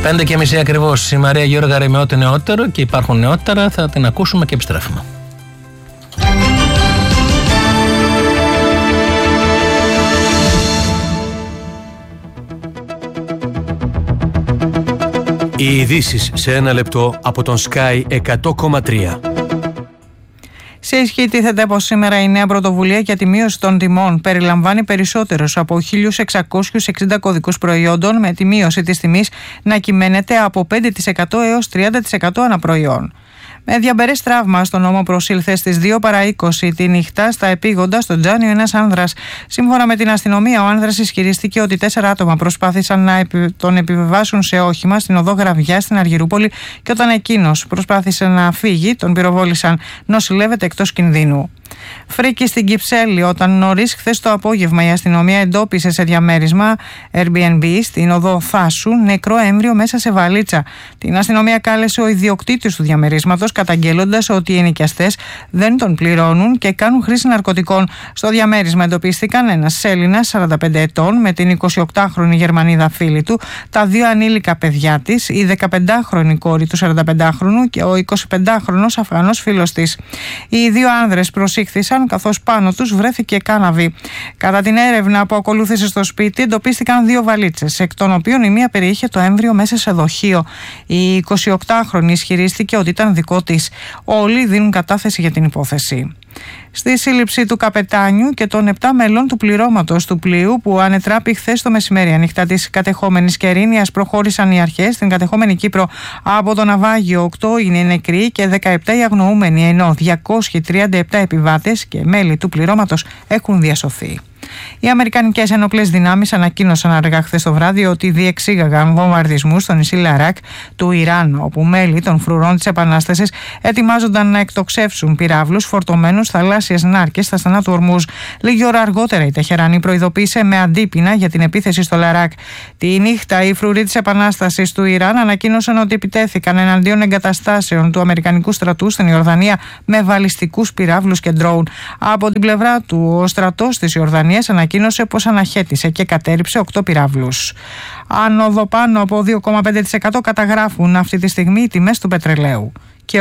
5:30 ακριβώς. Η Μαρία Γιώργαρη με ό,τι νεότερο, και υπάρχουν νεότερα, θα την ακούσουμε και επιστρέφουμε. Οι ειδήσεις σε ένα λεπτό από τον Sky 100,3. Σε ισχύ τίθεται από σήμερα η νέα πρωτοβουλία για τη μείωση των τιμών. Περιλαμβάνει περισσότερους από 1.660 κωδικούς προϊόντων, με τη μείωση της τιμής να κυμαίνεται από 5% έως 30% ανά προϊόν. Με διαμπερές τραύμα στον νόμο προσήλθε στις 2 παρά 20 τη νύχτα στα επίγοντα στο Τζάνιο ένας άνδρας. Σύμφωνα με την αστυνομία, ο άνδρας ισχυρίστηκε ότι 4 άτομα προσπάθησαν να τον επιβιβάσουν σε όχημα στην οδό Γραβιά στην Αργυρούπολη, και όταν εκείνος προσπάθησε να φύγει, τον πυροβόλησαν. Νοσηλεύεται εκτός κινδύνου. Φρίκη στην Κυψέλη, όταν νωρίς χθες το απόγευμα η αστυνομία εντόπισε σε διαμέρισμα Airbnb στην οδό Θάσου νεκρό έμβριο μέσα σε βαλίτσα. Την αστυνομία κάλεσε ο ιδιοκτήτης του διαμερίσματος, καταγγέλλοντας ότι οι ενοικιαστές δεν τον πληρώνουν και κάνουν χρήση ναρκωτικών. Στο διαμέρισμα εντοπίστηκαν ένας Έλληνας 45 ετών με την 28χρονη Γερμανίδα φίλη του, τα 2 ανήλικα παιδιά της, η 15χρονη κόρη του 45χρονου και ο 25χρονος Αφγανός φίλος της. Οι 2 άνδρες προσήχθησαν, καθώς πάνω τους βρέθηκε κάναβη. Κατά την έρευνα που ακολούθησε στο σπίτι, εντοπίστηκαν 2 βαλίτσες, εκ των οποίων η μία περιείχε το έμβριο μέσα σε δοχείο. Η 28χρονη ισχυρίστηκε ότι ήταν δικό της. Όλοι δίνουν κατάθεση για την υπόθεση. Στη σύλληψη του καπετάνιου και των 7 μελών του πληρώματος του πλοίου που ανετράπη χθες το μεσημέρι ανοιχτά της κατεχόμενης Κερίνιας, προχώρησαν οι αρχές στην κατεχόμενη Κύπρο. Από το ναυάγιο 8 είναι οι νεκροί και 17 οι αγνοούμενοι, ενώ 237 επιβάτες και μέλη του πληρώματος έχουν διασωθεί. Οι Αμερικανικές ενόπλες δυνάμεις ανακοίνωσαν αργά χθες το βράδυ ότι διεξήγαγαν βομβαρδισμούς στο νησί Λαράκ του Ιράν, όπου μέλη των φρουρών της Επανάστασης ετοιμάζονταν να εκτοξεύσουν πυράβλους φορτωμένους θαλάσσιες νάρκες στα στενά του Ορμούζ. Λίγη ώρα αργότερα η Τεχεράνη προειδοποίησε με αντίπεινα για την επίθεση στο Λαράκ. Τη νύχτα οι φρουροί της Επανάστασης του Ιράν ανακοίνωσαν ότι επιτέθηκαν εναντίον εγκαταστάσεων του Αμερικανικού στρατού στην Ιορδανία με βαλιστικούς πυράβλους και ντρόουν. Από την πλευρά του, ο στρατός της Ιορδανίας ανακοίνωσε πως αναχέτησε και κατέρριψε 8 πυράβλους. Άνοδο πάνω από 2,5% καταγράφουν αυτή τη στιγμή οι τιμές του πετρελαίου.